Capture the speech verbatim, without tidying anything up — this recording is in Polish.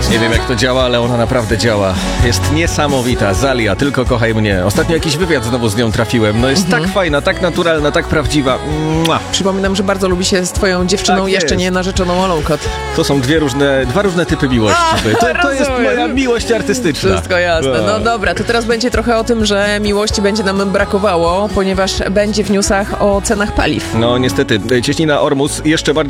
Nie wiem, jak to działa, ale ona naprawdę działa. Jest niesamowita. Zalia, tylko kochaj mnie. Ostatnio jakiś wywiad znowu z nią trafiłem. No jest Mhm. tak fajna, tak naturalna, tak prawdziwa. Mua. Przypominam, że bardzo lubi się z twoją dziewczyną, Tak jeszcze jest. nie narzeczoną Olą Kot. To są dwie różne, dwa różne typy miłości. A, to, to jest rozumiem. moja miłość artystyczna. Wszystko jasne. No dobra, to teraz będzie trochę o tym, że miłości będzie nam brakowało, ponieważ będzie w newsach o cenach paliw. No niestety, cieśnina Ormus jeszcze bardziej